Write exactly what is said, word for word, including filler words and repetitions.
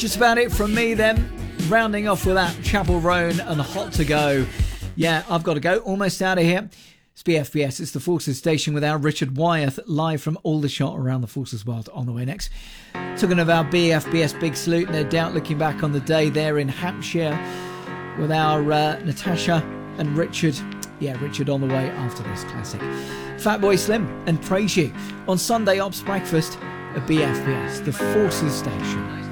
Just about it from me then. Rounding off with that Chapel Roan and Hot to Go. Yeah, I've got to go. Almost out of here. It's B F B S. It's the Forces Station with our Richard Wyeth live from Aldershot around the Forces World on the way next. Talking of our B F B S Big Salute, no doubt looking back on the day there in Hampshire with our uh, Natasha and Richard. Yeah, Richard on the way after this classic. Fatboy Slim and Praise You on Sunday Ops Breakfast at B F B S, the Forces Station.